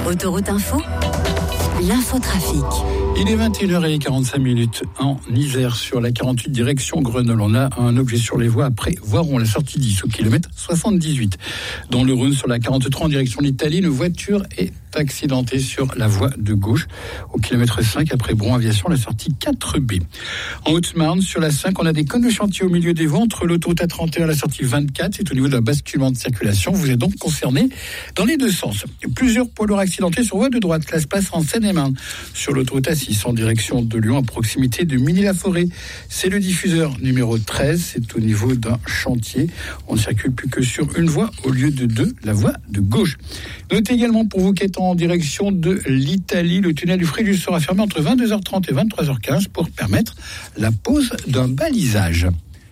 Autoroute Info, l'infotrafic. Il est 21h45 en Isère sur la 48 direction Grenoble. On a un objet sur les voies après Voiron, la sortie 10 au kilomètre 78. Dans le Rhône sur la 43 en direction d'Italie, une voiture est accidentée sur la voie de gauche au kilomètre 5 après Bron Aviation, la sortie 4B. En Haute-Marne, sur la 5, on a des cônes de chantier au milieu des voies entre l'autoroute A31 et la sortie 24. C'est au niveau d'un basculement de circulation. Vous êtes donc concerné dans les deux sens. Plusieurs poids lourds accidentés sur voie de droite. Cela se passe en Seine-et-Marne sur l'autoroute A6 en direction de Lyon à proximité de Mini-la-Forêt. C'est le diffuseur numéro 13. C'est au niveau d'un chantier. On ne circule plus que sur une voie au lieu de deux, la voie de gauche. Notez également pour vous qui êtes en direction de l'Italie, le tunnel du Fréjus sera fermé entre 22h30 et 23h15 pour permettre la pose d'un balisage.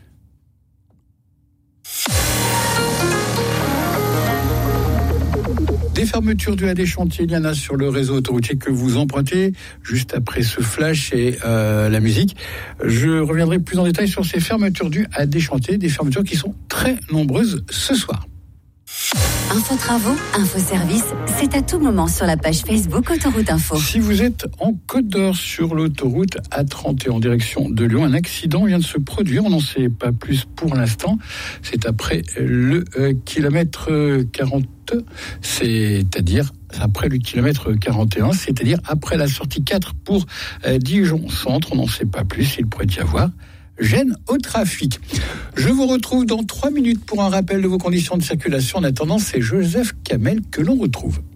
Des fermetures dues à des chantiers, il y en a sur le réseau autoroutier que vous empruntez. Juste après ce flash et la musique, je reviendrai plus en détail sur ces fermetures dues à des chantiers, des fermetures qui sont très nombreuses ce soir. Info travaux, info service, c'est à tout moment sur la page Facebook Autoroute Info. Si vous êtes en Côte d'Or sur l'autoroute A31 en direction de Lyon, un accident vient de se produire. On n'en sait pas plus pour l'instant. C'est après le kilomètre 40, c'est-à-dire après le kilomètre 41, c'est-à-dire après la sortie 4 pour Dijon Centre. On n'en sait pas plus. Il pourrait y avoir gêne au trafic. Je vous retrouve dans 3 minutes pour un rappel de vos conditions de circulation. En attendant, c'est Joseph Kamel que l'on retrouve.